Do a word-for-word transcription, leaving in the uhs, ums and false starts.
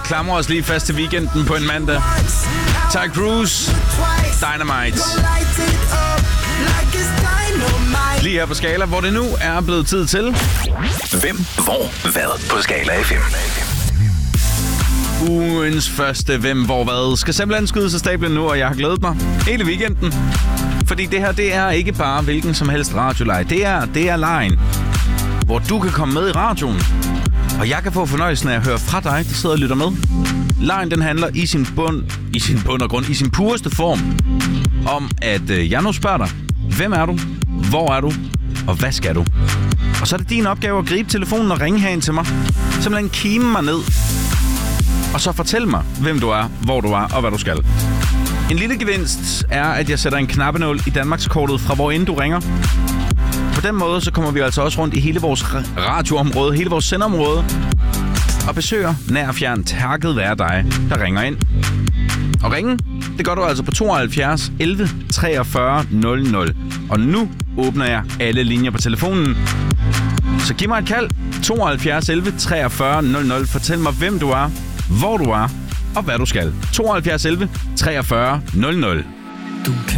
klamrer os lige fast til weekenden på en mandag. Ty Cruz, Dynamite. Lige her på Skala, hvor det nu er blevet tid til... Hvem, hvor, hvad på Skala F M. Ugens første Hvem, hvor, hvad skal simpelthen skyde sig stablen nu, og jeg har glædet mig hele weekenden. Fordi det her, det er ikke bare hvilken som helst radioleje. Det er, det er lejen, hvor du kan komme med i radioen. Og jeg kan få fornøjelsen af at høre fra dig, der sidder og lytter med. Lejen, den handler i sin bund, i sin bund og grund, i sin pureste form, om at øh, jeg nu spørger dig, hvem er du, hvor er du, og hvad skal du? Og så er det din opgave at gribe telefonen og ringe herind til mig. Simpelthen kime mig ned. Og så fortæl mig, hvem du er, hvor du er og hvad du skal. En lille gevinst er, at jeg sætter en knappenål i Danmarkskortet fra hvor end du ringer. På den måde så kommer vi altså også rundt i hele vores radioområde, hele vores sendområde, og besøger nær og fjern takket være dig, der ringer ind. Og ringe, det gør du altså på tooghalvfjerds elleve treogfyrre nul nul. Og nu åbner jeg alle linjer på telefonen. Så giv mig et kald. tooghalvfjerds elleve treogfyrre nul nul. Fortæl mig, hvem du er, hvor du er og hvad du skal. tooghalvfjerds elleve treogfyrre nul nul.